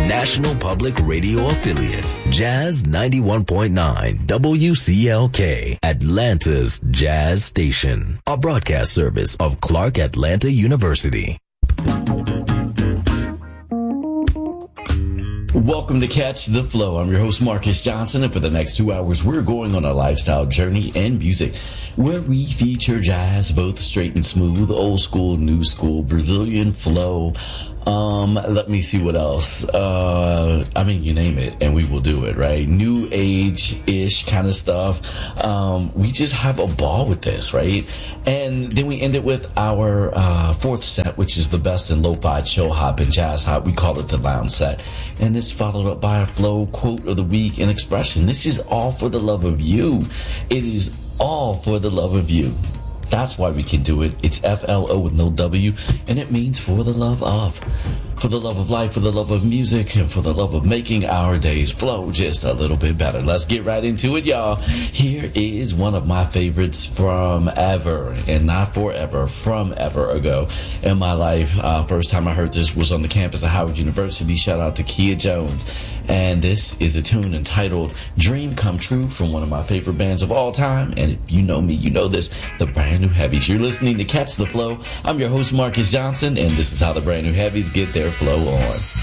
National Public Radio affiliate, Jazz 91.9 WCLK, Atlanta's Jazz Station, a broadcast service of Clark Atlanta University. Welcome to Catch the Flow. I'm your host, Marcus Johnson, and for the next 2 hours, we're going on a lifestyle journey and music where we feature jazz, both straight and smooth, old school, new school, Brazilian flow. Let me see what else. You name it, and we will do it, right? New age-ish kind of stuff. We just have a ball with this, right? And then we end it with our fourth set, which is the best in lo-fi, chill hop, and jazz hop. We call it the lounge set. And it's followed up by a flow quote of the week and expression. This is all for the love of you. It is all for the love of you. That's why we can do it. It's FLO with no W, and it means for the love of. For the love of life, for the love of music, and for the love of making our days flow just a little bit better. Let's get right into it, y'all. Here is one of my favorites from ever, and not forever, from ever ago in my life. First time I heard this was on the campus of Howard University. Shout out to Kia Jones. And this is a tune entitled Dream Come True from one of my favorite bands of all time. And if you know me, you know this, the Brand New Heavies. You're listening to Catch the Flow. I'm your host, Marcus Johnson, and this is how the Brand New Heavies get their flow on.